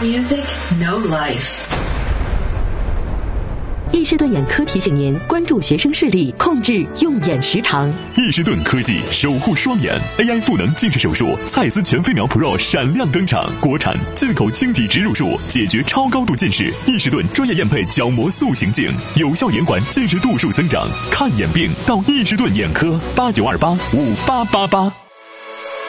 music, no life. 易士顿眼科提醒您关注学生视力，控制用眼时长。 易士顿科技守护双眼 AI 赋能近视手术，蔡司全飞秒 Pro 闪亮登场，国产进口晶体植入术，解决超高度近视。易士顿专业验配角膜塑形镜，有效延缓近视度数增长。看眼病到易士顿眼科，89285888。